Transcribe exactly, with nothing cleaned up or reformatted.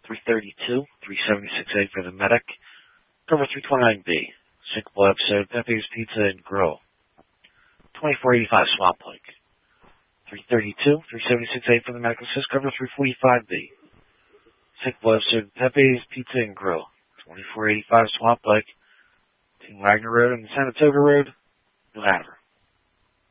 three thirty-two, three seventy-six A for the Medic. Cover three twenty-nine B, Sinkable episode, Pepe's Pizza and Grill. twenty-four eighty-five Swamp Lake. three thirty-two, three seventy-six A for the Medical Assist, cover three forty-five B. Sinkable episode, Pepe's Pizza and Grill. twenty-four eighty-five Swamp Lake. Team Wagner Road and the Saratoga Road, New Hanover.